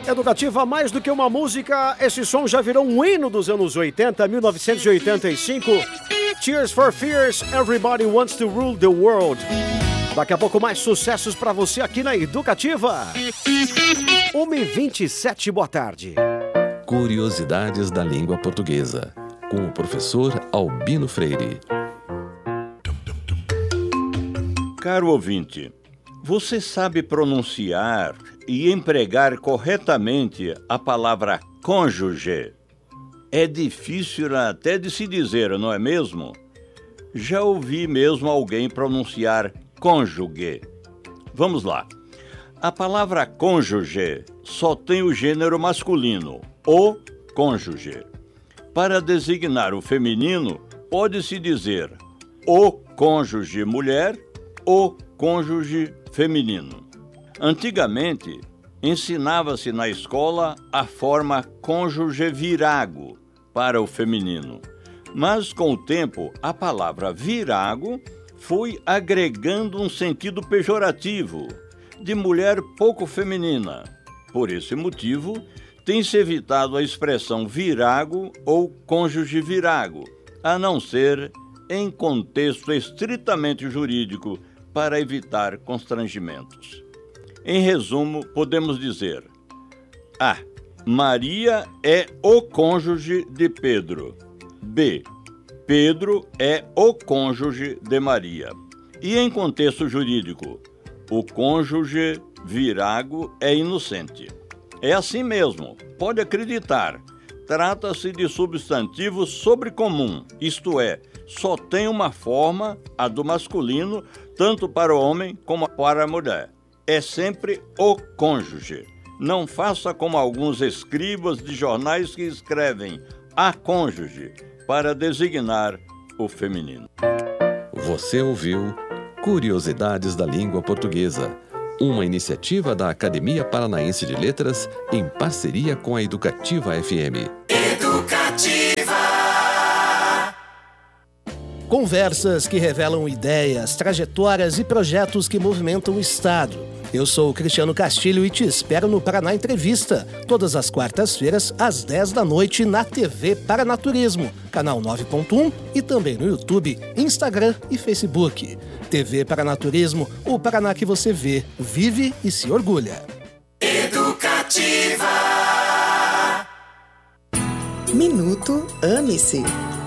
Educativa, mais do que uma música, esse som já virou um hino dos anos 80, 1985. Tears for Fears, Everybody Wants to Rule the World. Daqui a pouco mais sucessos pra você aqui na Educativa. 1h27, boa tarde. Curiosidades da língua portuguesa, com o professor Albino Freire. Caro ouvinte, você sabe pronunciar e empregar corretamente a palavra cônjuge? É difícil até de se dizer, não é mesmo? Já ouvi mesmo alguém pronunciar cônjuge. Vamos lá. A palavra cônjuge só tem o gênero masculino, o cônjuge. Para designar o feminino, pode-se dizer o cônjuge mulher, o cônjuge feminino. Antigamente, ensinava-se na escola a forma cônjuge virago para o feminino. Mas, com o tempo, a palavra virago foi agregando um sentido pejorativo, de mulher pouco feminina. Por esse motivo, tem-se evitado a expressão virago ou cônjuge virago, a não ser em contexto estritamente jurídico, para evitar constrangimentos. Em resumo, podemos dizer: A. Maria é o cônjuge de Pedro. B. Pedro é o cônjuge de Maria. E em contexto jurídico, o cônjuge virago é inocente. É assim mesmo, pode acreditar. Trata-se de substantivo sobrecomum, isto é, só tem uma forma, a do masculino, tanto para o homem como para a mulher. É sempre o cônjuge. Não faça como alguns escribas de jornais que escrevem a cônjuge para designar o feminino. Você ouviu Curiosidades da Língua Portuguesa, uma iniciativa da Academia Paranaense de Letras em parceria com a Educativa FM. Educativa! Conversas que revelam ideias, trajetórias e projetos que movimentam o Estado. Eu sou o Cristiano Castilho e te espero no Paraná Entrevista, todas as quartas-feiras, às 10 da noite, na TV Paranaturismo, canal 9.1 e também no YouTube, Instagram e Facebook. TV Paranaturismo, o Paraná que você vê, vive e se orgulha. Educativa. Minuto Ame-se.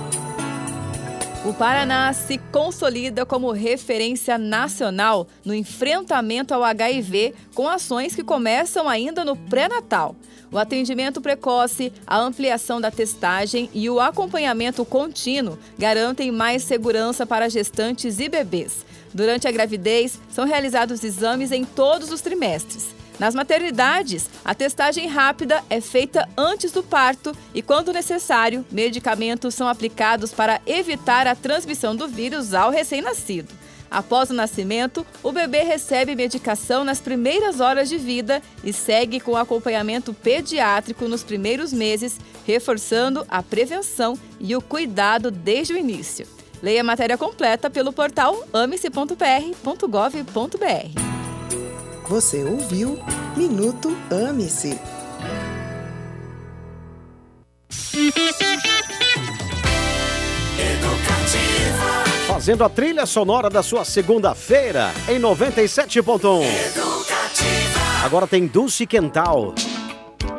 O Paraná se consolida como referência nacional no enfrentamento ao HIV, com ações que começam ainda no pré-natal. O atendimento precoce, a ampliação da testagem e o acompanhamento contínuo garantem mais segurança para gestantes e bebês. Durante a gravidez, são realizados exames em todos os trimestres. Nas maternidades, a testagem rápida é feita antes do parto e, quando necessário, medicamentos são aplicados para evitar a transmissão do vírus ao recém-nascido. Após o nascimento, o bebê recebe medicação nas primeiras horas de vida e segue com acompanhamento pediátrico nos primeiros meses, reforçando a prevenção e o cuidado desde o início. Leia a matéria completa pelo portal ame-se.pr.gov.br. Você ouviu Minuto Ame-se. Educativa. Fazendo a trilha sonora da sua segunda-feira em 97.1. Educativa. Agora tem Dulce Quental.